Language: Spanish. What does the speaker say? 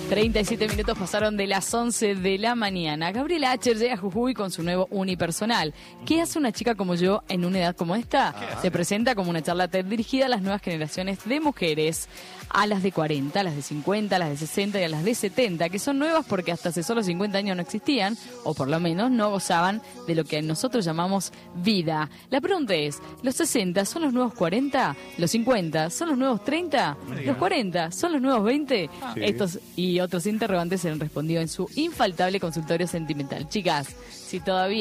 37 minutos pasaron de las 11 de la mañana. Gabriela Acher llega a Jujuy con su nuevo unipersonal. ¿Qué hace una chica como yo en una edad como esta? Se presenta como una charla TED dirigida a las nuevas generaciones de mujeres, a las de 40, a las de 50, a las de 60 y a las de 70, que son nuevas porque hasta hace solo 50 años no existían, o por lo menos no gozaban de lo que nosotros llamamos vida. La pregunta es, ¿los 60 son los nuevos 40? ¿Los 50 son los nuevos 30? ¿Los 40 son los nuevos 20? Sí. Estos y otros interrogantes serán respondidos en su infaltable consultorio sentimental. Chicas, si todavía